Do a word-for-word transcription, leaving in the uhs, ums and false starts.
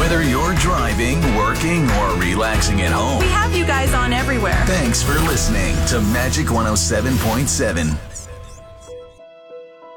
Whether you're driving, working, or relaxing at home, we have you guys on everywhere. Thanks for listening to Magic one oh seven point seven.